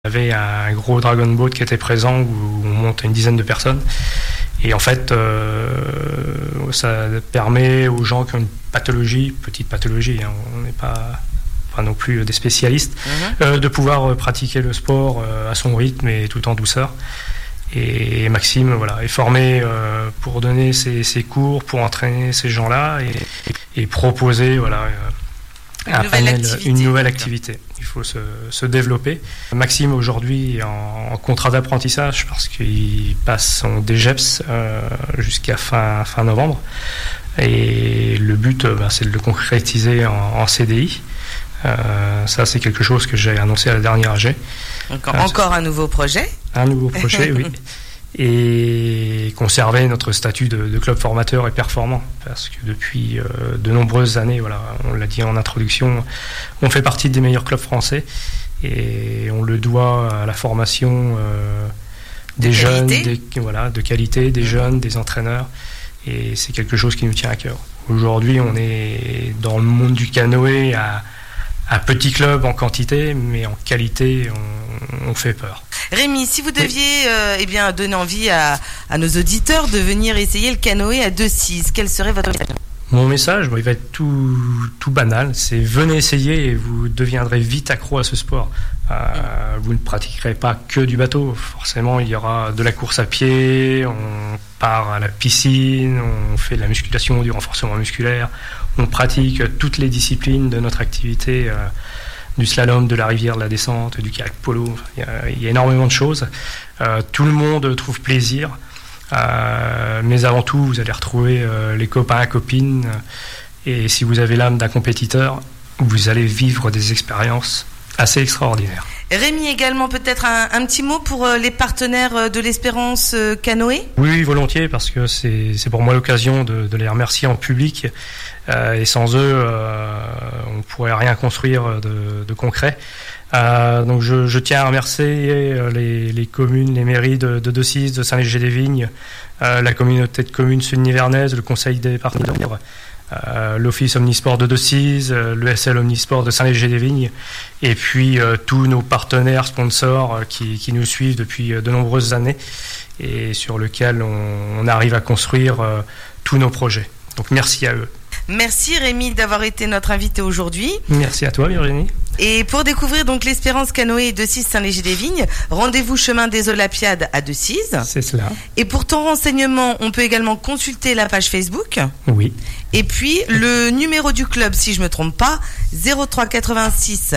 Il y avait un gros dragon boat qui était présent où on monte une dizaine de personnes. Et en fait, ça permet aux gens qui ont une pathologie, petite pathologie, hein, on n'est pas non plus des spécialistes, de pouvoir pratiquer le sport à son rythme et tout en douceur. Et Maxime est formé pour donner ses cours, pour entraîner ces gens-là et proposer une nouvelle activité. Il faut se développer. Maxime aujourd'hui est en contrat d'apprentissage parce qu'il passe son DGEPS jusqu'à fin novembre. Et le but, c'est de le concrétiser en CDI. Ça, c'est quelque chose que j'ai annoncé à la dernière AG. Encore un nouveau projet. Un nouveau projet, oui. Et conserver notre statut de club formateur et performant, parce que depuis de nombreuses années, on l'a dit en introduction, on fait partie des meilleurs clubs français et on le doit à la formation des jeunes, de qualité, des jeunes, des entraîneurs, et c'est quelque chose qui nous tient à cœur. Aujourd'hui, on est dans le monde du canoë à petit club en quantité, mais en qualité, on fait peur. Rémi, si vous deviez donner envie à nos auditeurs de venir essayer le canoë à Decize, quel serait votre message ? Mon message, il va être tout banal, c'est venez essayer et vous deviendrez vite accro à ce sport. Vous ne pratiquerez pas que du bateau, forcément il y aura de la course à pied, on part à la piscine, on fait de la musculation, du renforcement musculaire, on pratique toutes les disciplines de notre activité, du slalom, de la rivière, de la descente, du kayak polo, il y a énormément de choses. Tout le monde trouve plaisir. Mais avant tout, vous allez retrouver les copains, copines, et si vous avez l'âme d'un compétiteur, vous allez vivre des expériences assez extraordinaires. Rémi, également peut-être un petit mot pour les partenaires de l'Espérance Canoë ? Oui, volontiers, parce que c'est pour moi l'occasion de les remercier en public, et sans eux, on ne pourrait rien construire de concret. Donc je tiens à remercier les communes, les mairies de Decize, de Saint-Léger-des-Vignes, la communauté de communes sud-nivernaise, le conseil départemental, l'office omnisport de Decize, le SL omnisport de Saint-Léger-des-Vignes, et puis tous nos partenaires sponsors qui nous suivent depuis de nombreuses années et sur lesquels on arrive à construire tous nos projets. Donc merci à eux. Merci Rémi d'avoir été notre invité aujourd'hui. Merci à toi Virginie. Et pour découvrir donc l'Espérance Canoë Decize Saint-Léger-des-Vignes, rendez-vous chemin des Olapiades à Decize. C'est cela. Et pour ton renseignement, on peut également consulter la page Facebook. Oui. Et puis le numéro du club, si je me trompe pas, 03 86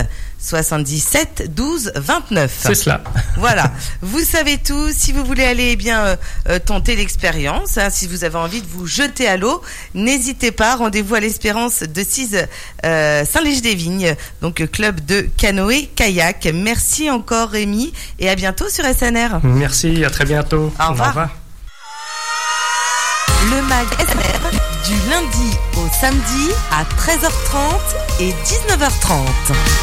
77 12 29. C'est cela. Voilà, vous savez tout. Si vous voulez aller tenter l'expérience, si vous avez envie de vous jeter à l'eau, n'hésitez pas. Rendez-vous à l'Espérance Decize Saint-Léger-des-Vignes, donc club de canoë kayak. Merci encore Rémi et à bientôt sur SNR. Merci, à très bientôt. Au revoir. Le mag SNR du lundi au samedi à 13h30 et 19h30.